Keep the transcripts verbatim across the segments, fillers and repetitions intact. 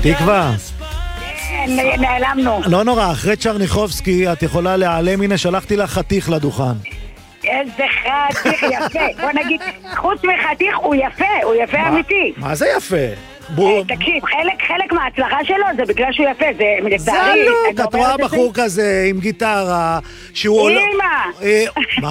תקווה. נעלמנו. לא נורא, אחרי צ'רניחובסקי את יכולה להיעלם, הנה שלחתי לך חתיך לדוכן. איזה חתיך יפה. בוא נגיד, חוץ מחתיך הוא יפה, הוא יפה אמיתי. מה זה יפה? תקשיב, חלק מההצלחה שלו זה בגלל שהוא יפה, זה לצערי. זה לא, את רואה בחור כזה עם גיטרה שהוא... אימא!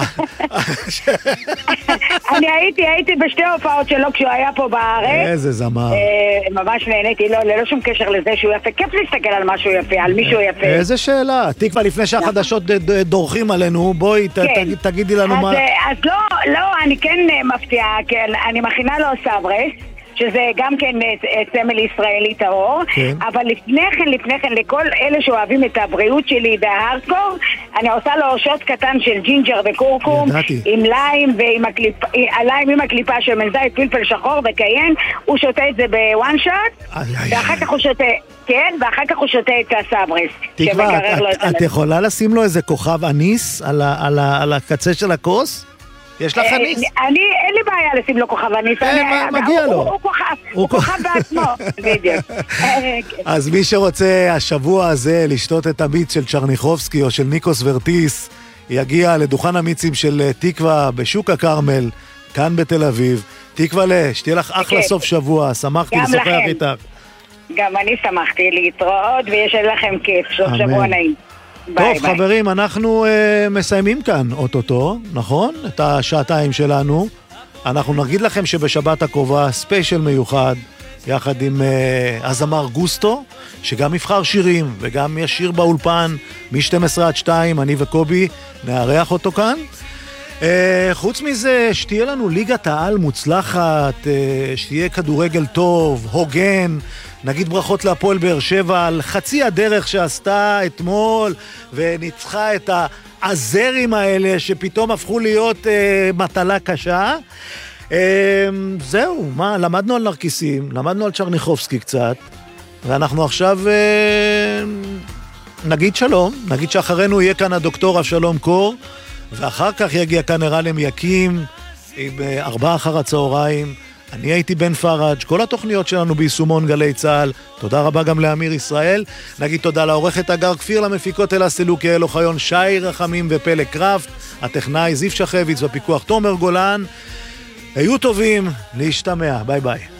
אני הייתי, הייתי בשתי הופעות שלו כשהוא היה פה בארץ. איזה זמר. ממש נהניתי, ללא שום קשר לזה שהוא יפה. כיף להסתכל על משהו יפה, על מישהו יפה. איזה שאלה. תקווה, לפני שהחדשות דורכים עלינו, בואי תגידי לנו מה... אז לא, לא, אני כן מפתיעה, אני מכינה לו סברס. שזה גם כן סמל ישראלי טהור, כן. אבל לפני כן, לפני כן, לכל אלה שאוהבים את הבריאות שלי וההארדקור, אני עושה לו שוט קטן של ג'ינג'ר וקורקום, ידעתי. עם ליים ועם הקליפ... הליים עם הקליפה של מנזית, פלפל שחור וקיין, הוא שותה את זה בוואן שוט, ואחר כך הוא שותה, כן, ואחר כך הוא שותה את הסברס. תקווה, את, את, את יכולה לשים לו איזה כוכב אניס על, ה, על, ה, על הקצה של הכוס? יש לך אניס? אני, אין לי בעיה לשים לו כוכב אניס. מגיע לו. הוא כוכב בעצמו, בדיוק. אז מי שרוצה השבוע הזה לשתות את המיץ של צ'רניחובסקי או של ניקוס ורטיס, יגיע לדוכן המיצים של תקווה בשוק הכרמל, כאן בתל אביב. תקווה, שתהיה לך אחלה סוף שבוע, שמחתי לשוחח איתך. גם אני שמחתי להתראות, ויש לכם כיף, סוף שבוע נעים. טוב, ביי, חברים, ביי. אנחנו uh, מסיימים כאן אוטוטו, נכון? את השעתיים שלנו. אנחנו נגיד לכם שבשבת הקרובה ספיישל מיוחד, יחד עם uh, הזמר גוסטו, שגם יבחר שירים וגם ישיר באולפן מ-שתים עשרה עד שתיים, אני וקובי נארח אותו כאן. Uh, חוץ מזה, שתהיה לנו ליגת העל מוצלחת, uh, שתהיה כדורגל טוב, הוגן, נגיד ברכות להפועל באר שבע על חצי הדרך שעשתה אתמול וניצחה את העזרים האלה שפתאום הפכו להיות אה, מטלה קשה. אה, זהו, מה, למדנו על נרקיסים, למדנו על צ'רניחובסקי קצת, ואנחנו עכשיו אה, נגיד שלום, נגיד שאחרינו יהיה כאן הדוקטור אבשלום קור, ואחר כך יגיע כאן ערן יקים עם אה, ארבעה אחר הצהריים. אני הייתי בן פראג', כל התוכניות שלנו ביישומון גלי צהל. תודה רבה גם לאמיר ישראל. נגיד תודה לעורכת אגר כפיר, למפיקות אלה סילוקי אלו חיון, שי רחמים ופלא קראפט, הטכנאי זיו שחביץ, בפיקוח תומר גולן. היו טובים, להשתמע, ביי ביי.